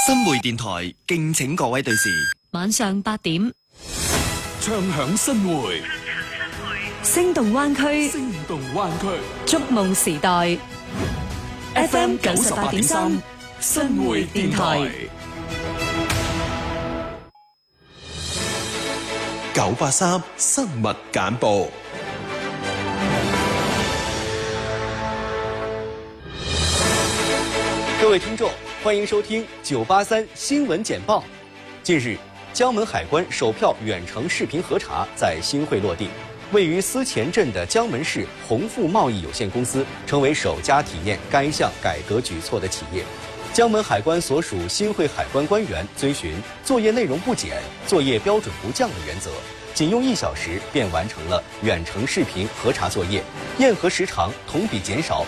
新會電台敬請各位對視。 晚上8點， 唱響新會， 聲動灣區， 聲動灣區， 築夢時代 FM 98.3新會電台 983生物簡報。 各位聽眾，歡迎收聽983新聞簡報。近日，江門海關首票遠程視頻核查在新會落地，位於思前鎮的江門市宏富貿易有限公司成為首家體驗該項改革舉措的企業。江門海關所屬新會海關官員遵循作業內容不減、作業標準不降的原則，僅用1小時便完成了遠程視頻核查作業，驗核時長同比減少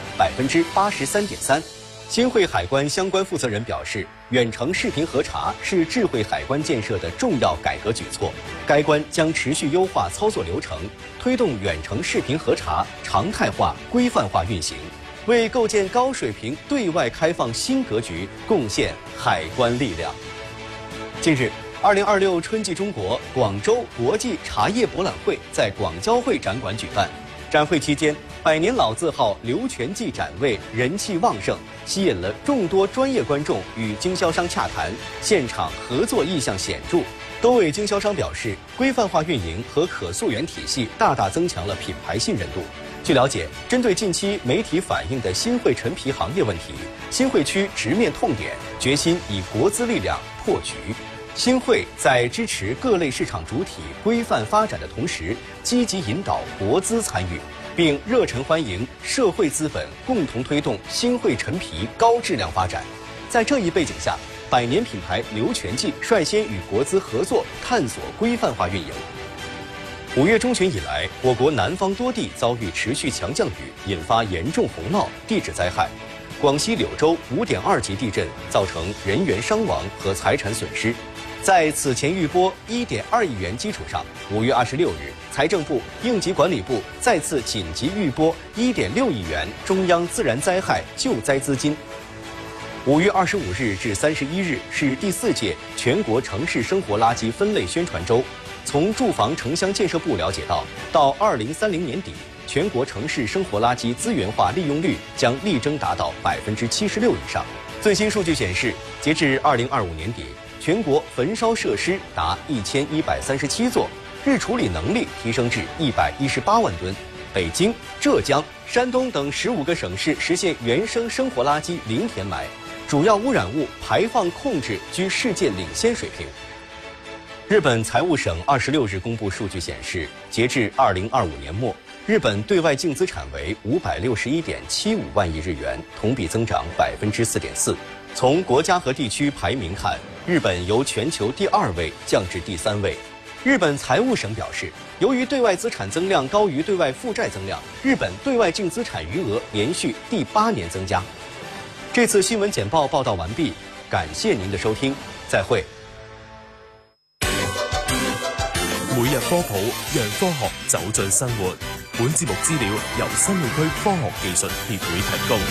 83.3%。新會海關相關負責人表示，遠程視頻核查是智慧海關建設的重要改革舉措。該關將持續優化操作流程，推動遠程視頻核查常態化、規範化運行，為構建高水平對外開放新格局貢獻海關力量。近日，2026春季中國廣州國際茶葉博覽會在廣交會展館舉辦。展會期間，100年老字號刘全記展位人氣旺盛，吸引了眾多專業觀眾與經銷商洽談，現場合作意向顯著。多位經銷商表示，規範化運營和可溯源體系大大增強了品牌信任度。據了解，針對近期媒體反映的新會陳皮行業問題，新會區直面痛點，決心以國資力量破局。新會在支持各類市場主體規範發展的同時，積極引導國資參與，並熱忱歡迎社會資本共同推動新會陳皮高質量發展。在這一背景下，100年品牌劉全記率先與國資合作，探索規範化運營。5月中旬以來，我國南方多地遭遇持續強降雨，引發嚴重洪澇、地質災害。廣西柳州5.2級地震造成人員傷亡和財產損失。在此前預撥1.2億元基礎上，5月26日，財政部、應急管理部再次緊急預撥1.6億元中央自然災害救災資金。5月25日至31日是第4屆全國城市生活垃圾分類宣傳週。從住房城鄉建設部了解到2030年底，全國城市生活垃圾資源化利用率將力爭達到76%以上。最新數據顯示，截至2025年底，全國焚燒設施達1137座，日處理能力提升至118萬噸。北京、浙江、山東等15個省市實現原生生活垃圾零填埋，主要污染物排放控制居世界領先水平。日本財務省26日公布數據顯示，截至2025年末，日本對外淨資產為561.75萬億日元，同比增長4.4%。從國家和地區排名看，日本由全球第2位降至第3位。日本財務省表示，由於對外資產增量高於對外負債增量，日本對外淨資產餘額連續第8年增加。這次新聞簡報報道完畢，感謝您的收聽，再會。 每日科普，讓科學走進生活。本節目資料由新會區科學技術協會提供。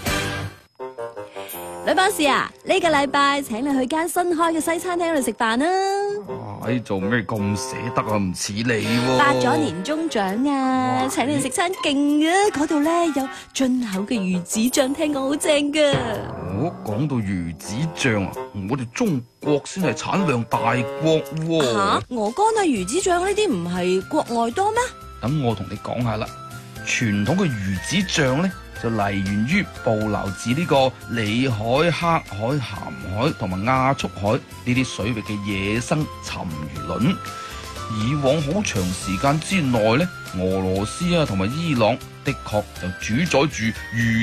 女博士啊，呢個禮拜請你去間新開嘅西餐廳度食飯啊！ 你做咩咁捨得啊？唔似你喎！ 發咗年終獎啊，請你食餐勁嘅，嗰度咧有進口嘅魚子醬，聽講好正噶。 講到魚子醬啊，我哋中國先係產量大國喎。 吓，鵝肝啊、魚子醬呢啲唔係國外多咩？ 等我同你講下啦，傳統嘅魚子醬咧，就嚟源於捕撈自呢個裏海、黑海、鹹海同埋亞速海呢啲水域嘅野生沉魚卵。以往好長時間之內咧，俄羅斯啊同埋伊朗的確就主宰住魚